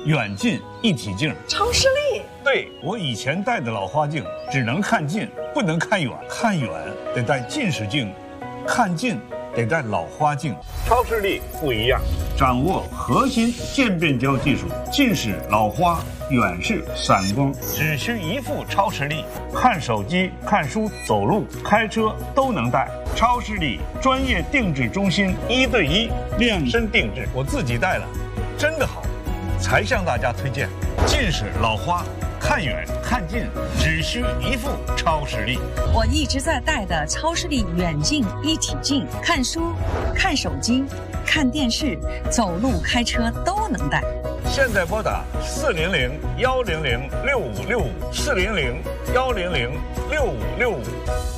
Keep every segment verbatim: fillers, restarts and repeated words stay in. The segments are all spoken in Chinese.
远近一体镜。 超视力。 对，我以前戴的老花镜只能看近，不能看远，看远得戴近视镜，看近得戴老花镜。超视力不一样，掌握核心渐变焦技术，近视、老花、远视、散光，只需一副超视力，看手机、看书、走路、开车都能戴。超视力专业定制中心，一对一量身定制，我自己戴了，真的好，才向大家推荐。近视、老花，看远看近只需一副超视力。 我一直在戴的超视力远近一体镜，看书、看手机、看电视、走路、开车都能戴。 现在拨打四零零幺零零六五六五，四零零幺零零六五六五。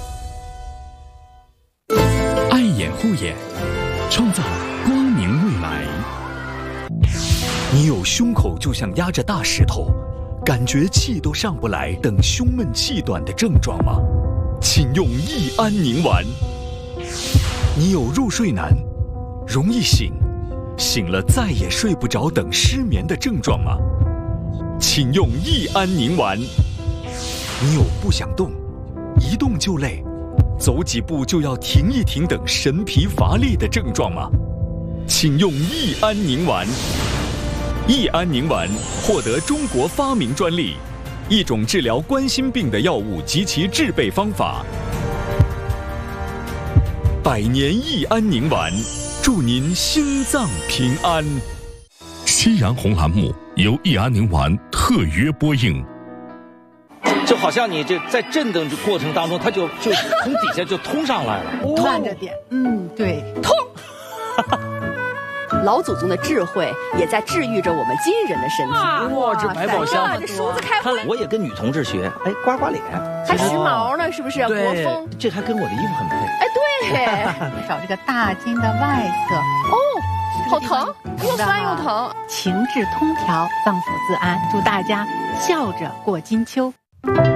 爱眼护眼，创造光明未来。你有胸口就像压着大石头，感觉气都上不来等胸闷气短的症状吗？请用益安宁丸。你有入睡难、容易醒、醒了再也睡不着等失眠的症状吗？请用益安宁丸。你有不想动、一动就累、走几步就要停一停等神疲乏力的症状吗？请用益安宁丸。益安宁丸获得中国发明专利，一种治疗冠心病的药物及其制备方法。百年益安宁丸，祝您心脏平安。 夕阳红栏目由益安宁丸特约播映。 就好像你这在震动过程当中，它就就从底下就通上来了， 慢着点，嗯，对，通。 老祖宗的智慧也在治愈着我们今人的身体。 哇，这百宝箱， 这梳子开会， 我也跟女同志学，哎，刮刮脸， 还时髦呢，是不是？国风， 这还跟我的衣服很配。 哎，对， 找这个大筋的外侧。 哦，好疼，又酸又疼。 情志通调，脏腑自安，祝大家笑着过金秋。